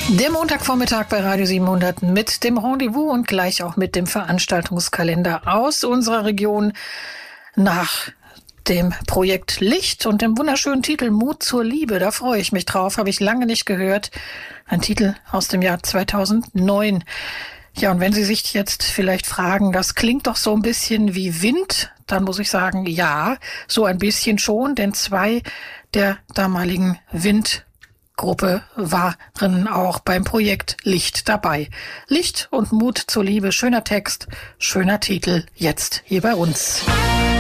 Der Montagvormittag bei Radio 700 mit dem Rendezvous und gleich auch mit dem Veranstaltungskalender aus unserer Region nach dem Projekt Licht und dem wunderschönen Titel Mut zur Liebe. Da freue ich mich drauf, habe ich lange nicht gehört. Ein Titel aus dem Jahr 2009. Ja, und wenn Sie sich jetzt vielleicht fragen, das klingt doch so ein bisschen wie Wind, dann muss ich sagen, ja, so ein bisschen schon, denn 2 der damaligen Windgruppe waren auch beim Projekt Licht dabei. Licht und Mut zur Liebe, schöner Text, schöner Titel, jetzt hier bei uns.